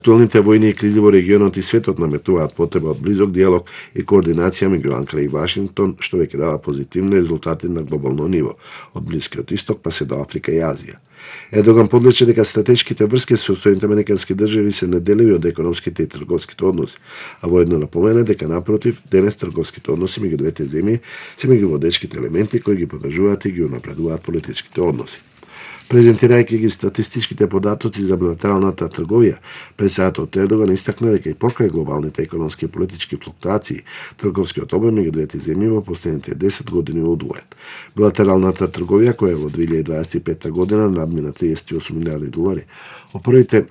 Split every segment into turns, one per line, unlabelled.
Актуалните војни и кризи во регионот и светот наметнуваат потреба од близок диалог и координација меѓу Анкара и Вашингтон, што веќе дава позитивни резултати на глобално ниво, од Блискиот Исток па се до Африка и Азија. Ердоган подлече дека стратешките врски со Соединените американски држави се неделиви од економските и трговските односи, а воедно напомена дека напротив, денес трговските односи меѓу двете земји се меѓу водечките елементи кои ги поддржуваат и ги унапредуваат политичките односи. Презентирајќи ги статистичките податоци за билатералната трговија, претседателот Ердоган истакна дека и покрај глобалните економски и политички флуктуации, трговскиот обем меѓу двете земји во последните 10 години удвоен. Билатералната трговија, која во 2025 година надмина 38 милиарди долари, во првите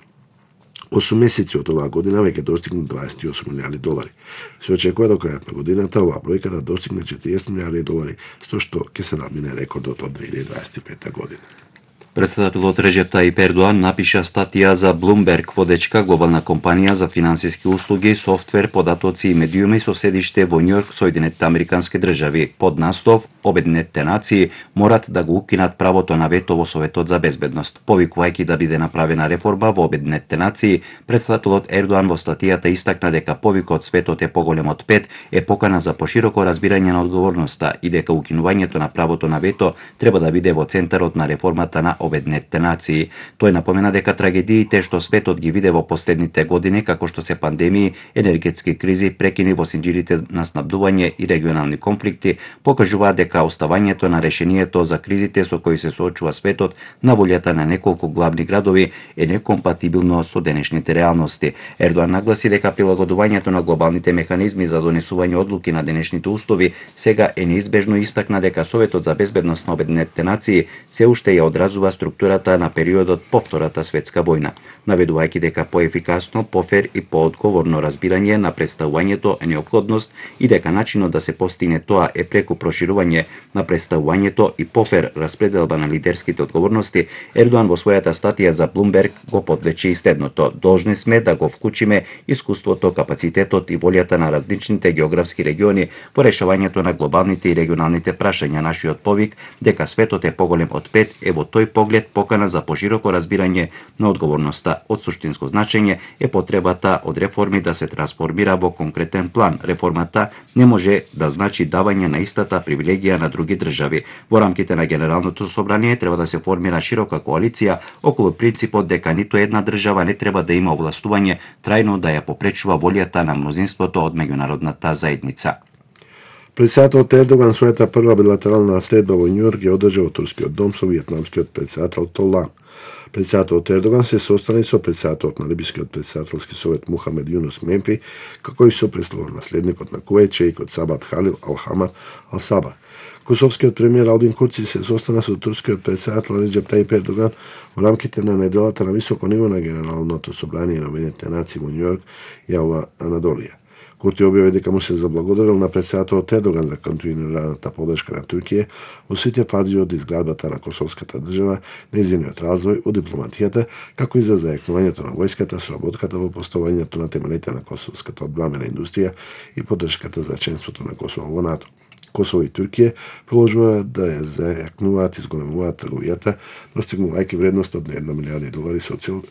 8 месеци од оваа година веќе достигна 28 милиарди долари. Се очекува до крајот на годината оваа бројка да достигне 40 милиарди долари, со што ќе се надмине рекордот од 2025 година.
Председателот Реджеп Тајип Ердоан напиша статија за Bloomberg, водечка глобална компанија за финансиски услуги, софтвер, податоци и медиуми со седиште во Њујорк, Соединетите Американски држави. Под наслов Обединетите нации морат да го укинат правото на вето во Советот за безбедност. Повикувајќи да биде направена реформа во Обединетите нации, председателот Ердоан во статијата истакна дека повикот светот е поголем од 5 е покана за пошироко разбирање на одговорноста и дека укинувањето на правото на вето треба да биде во центарот на реформата на Обединетите нации. Тој напомена дека трагедиите што светот ги виде во последните години, како што се пандемии, енергетски кризи, прекини во синџирите на снабдување и регионални конфликти, покажуваат дека оставањето на решението за кризите со кои се соочува светот на волјата на неколку главни градови е некомпатибилно со денешните реалности. Ердоан нагласи дека прилагодувањето на глобалните механизми за донесување одлуки на денешните услови сега е неизбежно и истакна дека Советот за безбедност на Обединетите нации се уште ја одразува структурата на периодот по Втората светска војна, наведувајќи дека поефикасно, пофер и поодговорно разбирање на представувањето е неопходност и дека начинот да се постигне тоа е преку проширување на представувањето и пофер распределба на лидерските одговорности. Ердоан во својата статија за Bloomberg го подлече и следното: должни сме да го вклучиме искуството, капацитетот и волјата на различните географски региони во решавањето на глобалните и регионалните прашања. Нашиот повик дека светот е поголем од 5 е во тој поглед покана за пошироко разбирање на одговорноста. Од суштинско значење е потребата од реформи да се трансформира во конкретен план. Реформата не може да значи давање на истата привилегија на други држави. Во рамките на Генералното собрание треба да се формира широка коалиција околу принципот дека ниту една држава не треба да има овластување трајно да ја попречува волјата на мнозинството од меѓународната заедница.
Председателот Ердоган својата прва билатерална средба во Њујорк ја одржа во турскиот дом со виетнамскиот председател Толан. Председателот Ердоган се состани со председателот на Либискиот председателски совет Мухамед Јунус Менфи, како и со престолонаследникот на Кувејт шеикот Сабат Халил Ал-Хамад Ал-Сабах. Косовскиот премиер Албин Курци се состана со турскиот председател Реджеп Тајип Ердоган во рамките на неделата на високо ниво на Генералното собрание на Обединетите нации во Њујорк и Анадолија. Курти објави дека му се заблагодарил на председателот Ердоган за континуираната подршка на Туркија во сите фази од изградбата на косовската држава, нејзиниот развој, од дипломатијата, како и за зајакнувањето на војската, соработката во поставувањето на темелите на косовската одбранбена индустрија и поддршката за членството на Косово во НАТО. Косово и Туркија продолжуваат да ја зајакнуваат и зголемуваат трговијата, достигнувајќи вредност од 1 милијарди долари со цел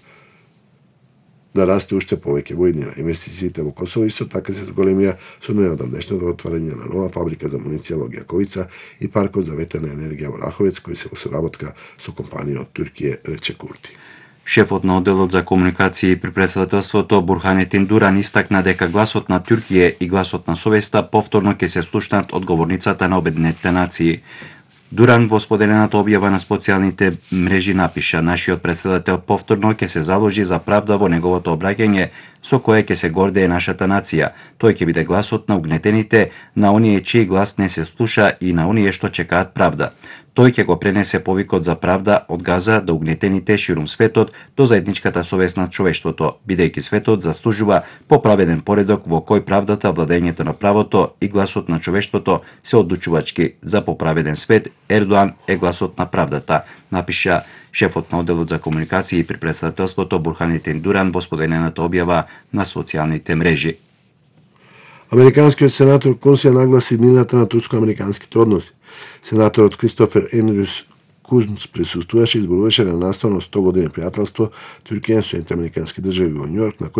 да расте уште повеќе во иднина. Инвестициите во Косово исто така се зголемија со најодамнешното отварање на нова фабрика за муниција во Гјаковица и паркот за ветерна енергија во Раховец, кој се во соработка со компанија од Туркија, рече Курти.
Шефот на одделот за комуникации при председателството Бурханетин Дуран истакна дека гласот на Туркија и гласот на совеста повторно ќе се слушнат од говорницата на Обединетите нации. Дуран во споделената објава на социјалните мрежи напиша: нашиот председател повторно ќе се заложи за правда во неговото обраќање со кое ќе се гордее нашата нација. Тој ќе биде гласот на угнетените, на оние чиј глас не се слуша и на оние што чекаат правда. Тој ќе го пренесе повикот за правда од Газа до угнетените ширум светот, до заедничката совест на човештвото, бидејќи светот заслужува поправеден поредок во кој правдата, владењето на правото и гласот на човештвото се одлучувачки. За поправеден свет Ердоан е гласот на правдата, напиша шефот на одделот за комуникации при председателството Бурханетин Дуран во споделената објава на социјалните мрежи.
Американскиот сенатор Кунс ја нагласи днината на турско-американските односи. Сенаторот Кристофер Ендрюс Kunz prisustуваше и изборуваше на наставно 100 години приятелство Türkiye Sjedinjenih Američkih Država i New York, na